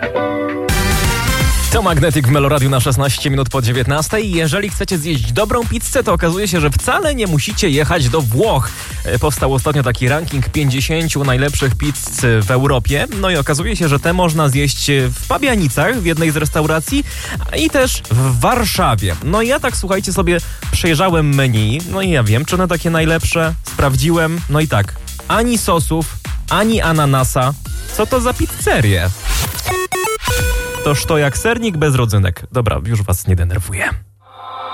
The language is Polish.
To Magnetic w Meloradiu na 16 minut po 19. Jeżeli chcecie zjeść dobrą pizzę, to okazuje się, że wcale nie musicie jechać do Włoch. Powstał ostatnio taki ranking 50 najlepszych pizz w Europie. No i okazuje się, że te można zjeść w Pabianicach, w jednej z restauracji i też w Warszawie. No i ja tak, słuchajcie, sobie przejrzałem menu. No i ja wiem, czy one takie najlepsze. Sprawdziłem. No i tak, ani sosów, ani ananasa. Co to za pizzerie? Toż to jak sernik bez rodzynek. Dobra, już was nie denerwuję.